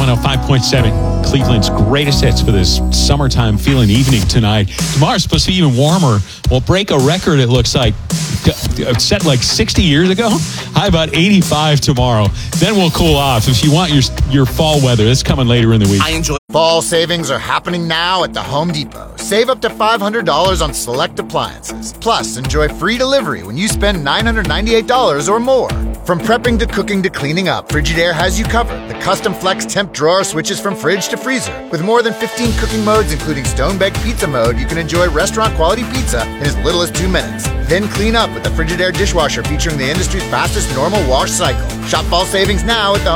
105.7, Cleveland's greatest hits for this summertime feeling evening tonight. Tomorrow's supposed to be even warmer. We'll break a record, it looks like, set like 60 years ago. High about 85 tomorrow. Then we'll cool off. If you want your fall weather, that's coming later in the week. I enjoy. Fall savings are happening now at the Home Depot. Save up to $500 on select appliances. Plus, enjoy free delivery when you spend $998 or more. From prepping to cooking to cleaning up, Frigidaire has you covered. The custom flex temp drawer switches from fridge to freezer. With more than 15 cooking modes, including stone-baked pizza mode, you can enjoy restaurant-quality pizza in as little as 2 minutes. Then clean up with the Frigidaire dishwasher featuring the industry's fastest normal wash cycle. Shop fall savings now at the